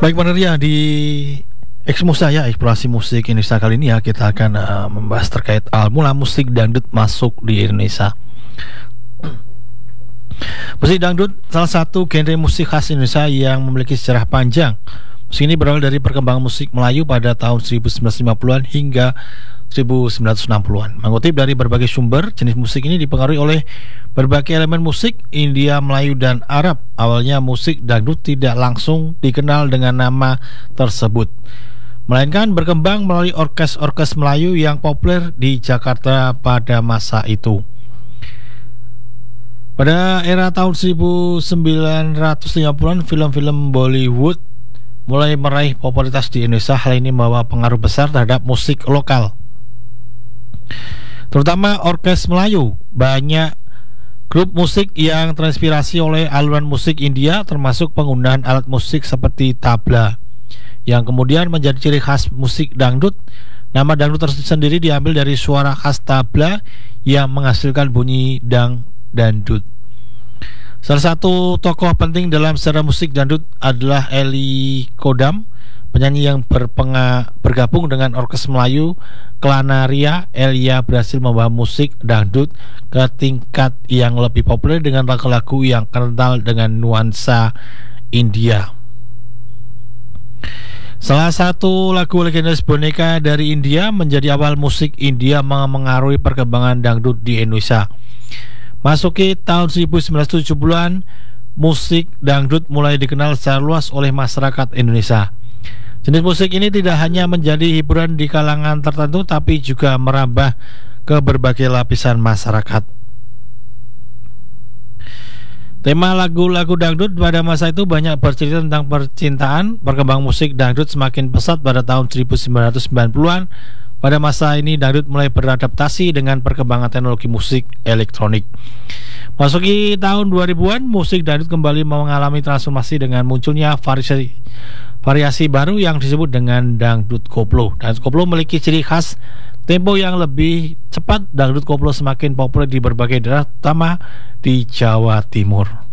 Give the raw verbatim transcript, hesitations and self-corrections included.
Baik benar ya, di Eksmusa ya, eksplorasi musik Indonesia kali ini ya, kita akan uh, membahas terkait uh, mula musik dangdut masuk di Indonesia. Musik dangdut salah satu genre musik khas Indonesia yang memiliki sejarah panjang. Musik ini berawal dari perkembangan musik Melayu pada tahun seribu sembilan ratus lima puluhan hingga seribu sembilan ratus enam puluhan. Mengutip dari berbagai sumber, jenis musik ini dipengaruhi oleh berbagai elemen musik India, Melayu, dan Arab. Awalnya musik dangdut tidak langsung dikenal dengan nama tersebut, melainkan berkembang melalui orkes-orkes Melayu yang populer di Jakarta pada masa itu. Pada era tahun seribu sembilan ratus lima puluhan, film-film Bollywood mulai meraih popularitas di Indonesia. Hal ini membawa pengaruh besar terhadap musik lokal, terutama orkes Melayu. Banyak grup musik yang terinspirasi oleh aliran musik India, termasuk penggunaan alat musik seperti tabla, yang kemudian menjadi ciri khas musik dangdut. Nama dangdut tersendiri diambil dari suara khas tabla yang menghasilkan bunyi dang dangdut. Salah satu tokoh penting dalam sejarah musik dangdut adalah Eli Kodam, penyanyi yang berpenga, bergabung dengan orkes Melayu Klanaria. Elia berhasil membawa musik dangdut ke tingkat yang lebih populer dengan lagu-lagu yang kental dengan nuansa India. Salah satu lagu legendaris Boneka dari India menjadi awal musik India mengaruhi perkembangan dangdut di Indonesia. Masuki tahun seribu sembilan ratus tujuh puluhan, musik dangdut mulai dikenal secara luas oleh masyarakat Indonesia. Jenis musik ini tidak hanya menjadi hiburan di kalangan tertentu, tapi juga merambah ke berbagai lapisan masyarakat. Tema lagu-lagu dangdut pada masa itu banyak bercerita tentang percintaan. Perkembangan musik dangdut semakin pesat pada tahun seribu sembilan ratus sembilan puluhan. Pada masa ini dangdut mulai beradaptasi dengan perkembangan teknologi musik elektronik. Masuki tahun dua ribuan, musik dangdut kembali mengalami transformasi dengan munculnya variasi variasi baru yang disebut dengan dangdut koplo. Dangdut koplo memiliki ciri khas tempo yang lebih cepat. Dangdut koplo semakin populer di berbagai daerah, terutama di Jawa Timur.